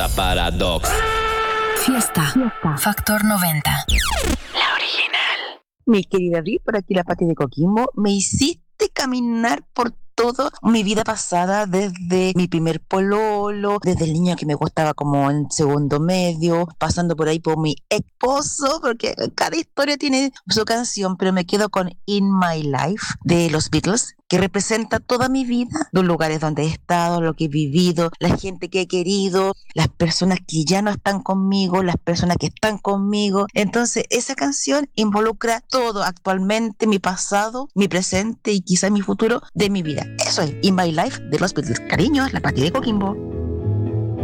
Paradox. Fiesta. Factor 90. La original. Mi querida Bri, por aquí la Pati de Coquimbo, me hiciste caminar por toda mi vida pasada, desde mi primer pololo, desde el niño que me gustaba como en segundo medio, pasando por ahí por mi esposo, porque cada historia tiene su canción, pero me quedo con In My Life de los Beatles, que representa toda mi vida, los lugares donde he estado, lo que he vivido, la gente que he querido, las personas que ya no están conmigo, las personas que están conmigo. Entonces, esa canción involucra todo actualmente, mi pasado, mi presente y quizá mi futuro de mi vida. Eso es In My Life de los Beatles. Cariños, la Pati de Coquimbo.